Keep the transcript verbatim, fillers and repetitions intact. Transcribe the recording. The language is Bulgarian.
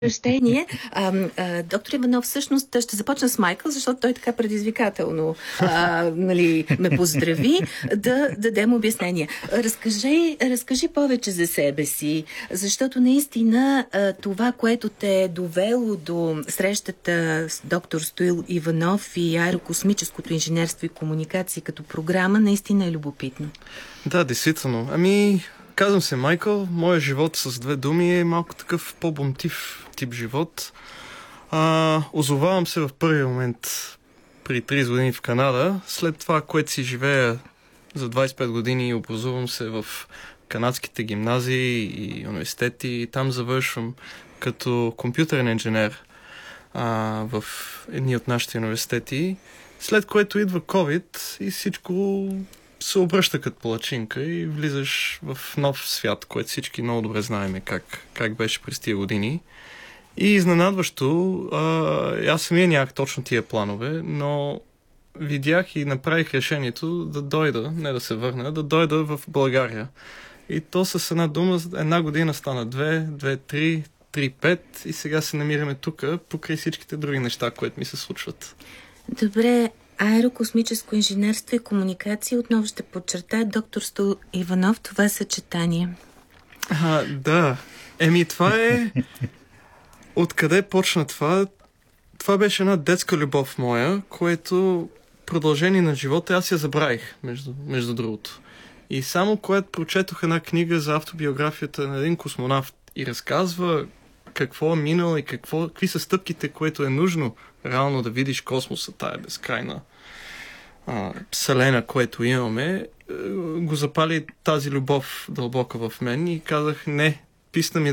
Ръщение. А, а, доктор Иванов, всъщност ще започна с Майкъл, защото той така предизвикателно а, нали, ме поздрави, да дадем обяснение. Разкажи, разкажи повече за себе си, защото наистина а, това, което те е довело до срещата с доктор Стоил Иванов и аерокосмическото инженерство и комуникации като програма, наистина е любопитно. Да, действително. Ами... Казвам се Майкъл, моят живот с две думи е малко такъв по-бунтив тип живот. А, озовавам се в първи момент при трийсет години в Канада, след това, което си живея за двайсет и пет години, образувам се в канадските гимназии и университети и там завършвам като компютърен инженер а, в едни от нашите университети, след което идва COVID и всичко се обръща като палачинка и влизаш в нов свят, който всички много добре знаем как, как беше през тия години. И изненадващо, а, аз самия нямах точно тия планове, но видях и направих решението да дойда, не да се върна, да дойда в България. И то с една дума, една година стана две, две, три, три, пет и сега се намираме тук, покрай всичките други неща, които ми се случват. Добре. Аерокосмическо инженерство и комуникации, отново ще подчертая, доктор Стоил Иванов, това съчетание. А, да. Еми, това е... Откъде почна това? Това беше една детска любов моя, което продължение на живота аз я забравих, между, между другото. И само когато прочетох една книга за автобиографията на един космонавт и разказва какво е минало и какво, какви са стъпките, което е нужно реално да видиш космоса, тая безкрайна а, вселена, което имаме, го запали тази любов дълбока в мен и казах, не, писна ми